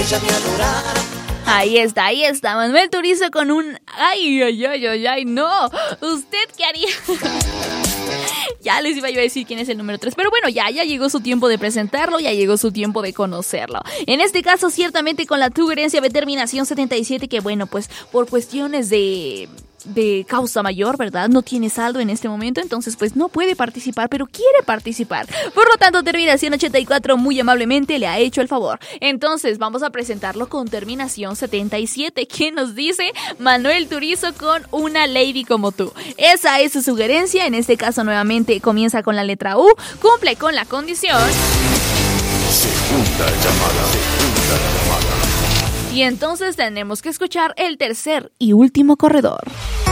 ella me adorara. Ahí está, Manuel Turizo con un... Ay, no. ¿Usted qué haría? Ya les iba yo a decir quién es el número 3, pero bueno, ya llegó su tiempo de presentarlo, ya llegó su tiempo de conocerlo. En este caso, ciertamente con la sugerencia de terminación 77, que bueno, pues por cuestiones de causa mayor, ¿verdad? No tiene saldo en este momento, entonces pues no puede participar, pero quiere participar. Por lo tanto, terminación 84 muy amablemente le ha hecho el favor. Entonces vamos a presentarlo con terminación 77, que nos dice Manuel Turizo con Una Lady Como Tú. Esa es su sugerencia, en este caso nuevamente comienza con la letra U, cumple con la condición. Segunda llamada. Y entonces tenemos que escuchar el tercer y último corredor.